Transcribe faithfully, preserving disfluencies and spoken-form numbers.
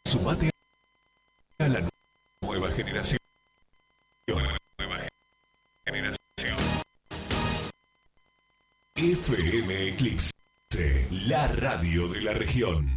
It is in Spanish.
Sumate a la nueva generación. Nueva generación. F M Eclipse, la radio de la región.